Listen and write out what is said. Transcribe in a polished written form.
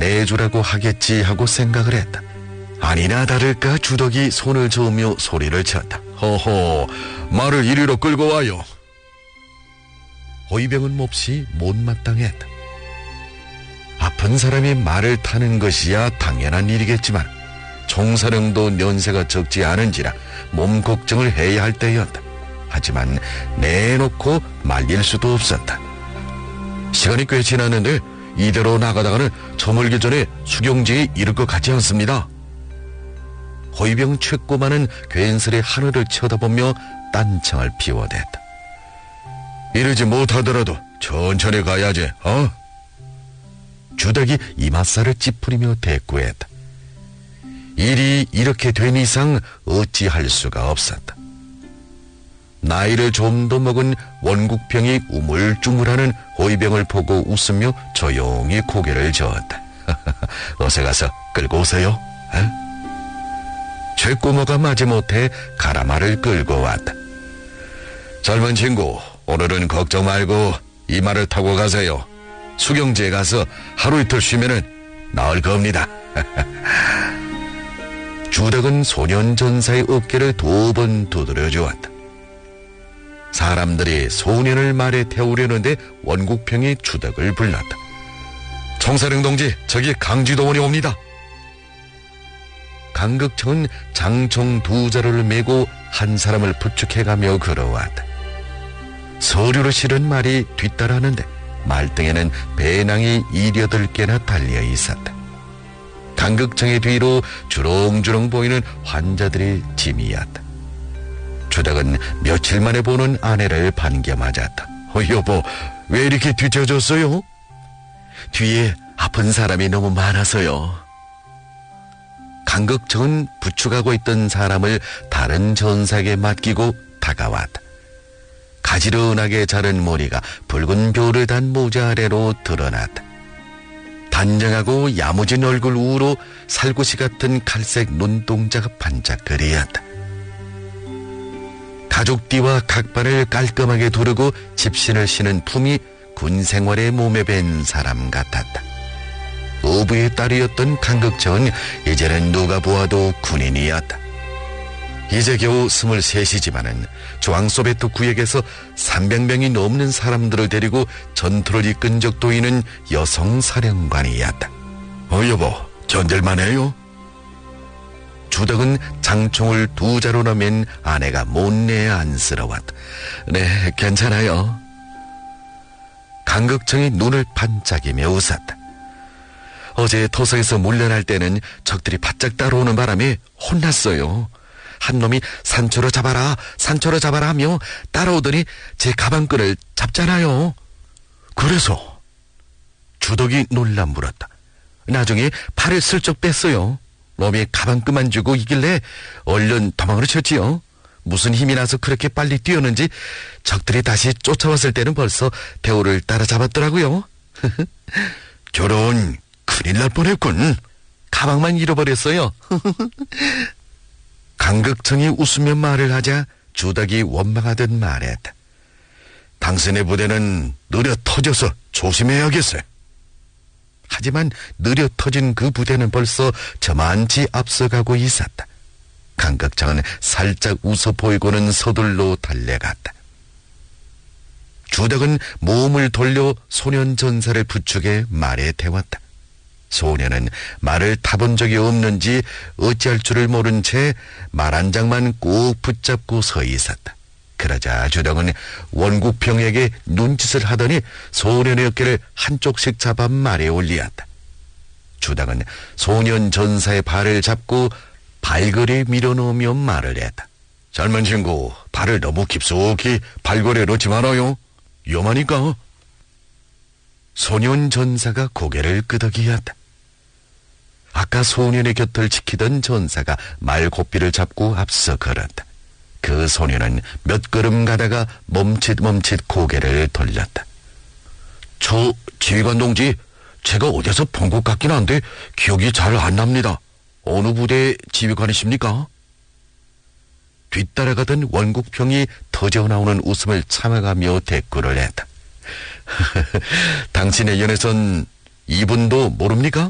내주라고 하겠지 하고 생각을 했다. 아니나 다를까 주덕이 손을 저으며 소리를 쳤다. 허허, 말을 이리로 끌고 와요. 호위병은 몹시 못마땅했다. 아픈 사람이 말을 타는 것이야 당연한 일이겠지만 총사령도 연세가 적지 않은지라 몸 걱정을 해야 할 때였다. 하지만 내놓고 말릴 수도 없었다. 시간이 꽤 지났는데 이대로 나가다가는 저물기 전에 수경지에 이를 것 같지 않습니다. 호위병 최꼬마는 괜스레 하늘을 쳐다보며 딴청을 피워댔다. 이러지 못하더라도 천천히 가야지, 주덕이 이맛살을 찌푸리며 대꾸했다. 일이 이렇게 된 이상 어찌할 수가 없었다. 나이를 좀 더 먹은 원국병이 우물쭈물하는 호위병을 보고 웃으며 조용히 고개를 저었다. 어서 가서 끌고 오세요. 최꼬마가 마지못해 가라마를 끌고 왔다. 젊은 친구, 오늘은 걱정 말고 이 말을 타고 가세요. 수경지에 가서 하루 이틀 쉬면은 나을 겁니다. 주덕은 소년 전사의 어깨를 2번 두드려 주었다. 사람들이 소년을 말에 태우려는데 원국평이 주덕을 불렀다. 총사령 동지, 저기 강지도원이 옵니다. 강극청은 장총 2자루를 메고 한 사람을 부축해가며 걸어왔다. 서류로 실은 말이 뒤따라하는데 말등에는 배낭이 7-8개나 달려 있었다. 강극청의 뒤로 주렁주렁 보이는 환자들이 짐이었다. 주덕은 며칠 만에 보는 아내를 반겨맞았다. 여보, 왜 이렇게 뒤쳐졌어요? 뒤에 아픈 사람이 너무 많아서요. 강극청은 부축하고 있던 사람을 다른 전사에게 맡기고 다가왔다. 가지런하게 자른 머리가 붉은 벼를 단 모자 아래로 드러났다. 단정하고 야무진 얼굴 우로 살구시 같은 갈색 눈동자가 반짝거리었다. 가죽띠와 각반을 깔끔하게 두르고 집신을 신은 품이 군 생활에 몸에 밴 사람 같았다. 어부의 딸이었던 강극청은 이제는 누가 보아도 군인이었다. 이제 겨우 23이지만은 중앙소베트 구역에서 300명이 넘는 사람들을 데리고 전투를 이끈 적도 있는 여성 사령관이었다. 여보, 견딜만 해요? 주덕은 장총을 2자루나 맨 아내가 못내 안쓰러웠다. 네, 괜찮아요. 강극청이 눈을 반짝이며 웃었다. 어제 토성에서 물러날 때는 적들이 바짝 따라오는 바람에 혼났어요. 한 놈이 산초로 잡아라, 산초로 잡아라 하며 따라오더니 제 가방끈을 잡잖아요. 그래서? 주덕이 놀라 물었다. 나중에 팔을 슬쩍 뺐어요. 놈이 가방끈만 주고 이길래 얼른 도망을 쳤지요. 무슨 힘이 나서 그렇게 빨리 뛰었는지 적들이 다시 쫓아왔을 때는 벌써 대우를 따라잡았더라고요. 저런, 큰일 날 뻔했군. 가방만 잃어버렸어요. 강극청이 웃으며 말을 하자 주덕이 원망하듯 말했다. 당신의 부대는 느려 터져서 조심해야겠어요. 하지만 느려 터진 그 부대는 벌써 저만치 앞서가고 있었다. 강극청은 살짝 웃어 보이고는 서둘러 달려갔다. 주덕은 몸을 돌려 소년 전사를 부축해 말에 태웠다. 소년은 말을 타본 적이 없는지 어찌할 줄을 모른 채 말 한 장만 꼭 붙잡고 서 있었다. 그러자 주덕은 원국평에게 눈짓을 하더니 소년의 어깨를 한쪽씩 잡아 말에 올리었다. 주덕은 소년 전사의 발을 잡고 발걸이에 밀어넣으며 말을 했다. 젊은 친구, 발을 너무 깊숙이 발걸이에 넣지 말아요. 위험하니까. 소년 전사가 고개를 끄덕이었다. 아까 소년의 곁을 지키던 전사가 말고삐를 잡고 앞서 걸었다. 그 소년은 몇 걸음 가다가 멈칫 고개를 돌렸다. 저 지휘관 동지, 제가 어디서 본 것 같긴 한데 기억이 잘 안 납니다. 어느 부대 지휘관이십니까? 뒤따라가던 원국평이 터져나오는 웃음을 참아가며 대꾸를 했다. 당신의 연에선 이분도 모릅니까?